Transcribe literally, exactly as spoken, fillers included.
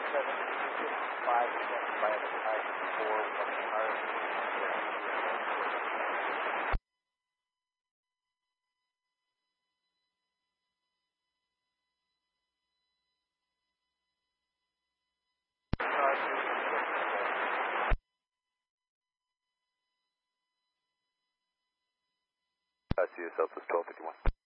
seven six five seven by the time four one car. I see yourself as twelve fifty-one.